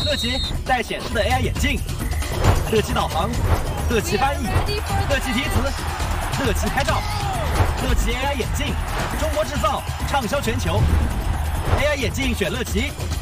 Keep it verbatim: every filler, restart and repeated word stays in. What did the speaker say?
乐奇带显示的 A I 眼镜，乐奇导航，乐奇翻译，乐奇提词，乐奇拍照，乐奇 A I 眼镜，中国制造，畅销全球。A I 眼镜选乐奇，